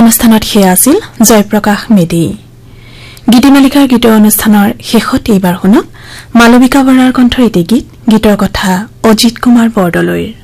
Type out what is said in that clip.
অনুষ্ঠানত সেয়া আছিল জয়প্ৰকাশ মেধি। গীতিমালিকাৰ গীতৰ অনুষ্ঠানৰ শেষত এইবাৰ শুনক মালবিকা বৰাৰ কণ্ঠৰ এটি গীত। গীতৰ কথা অজিত কুমাৰ বৰদলৈৰ।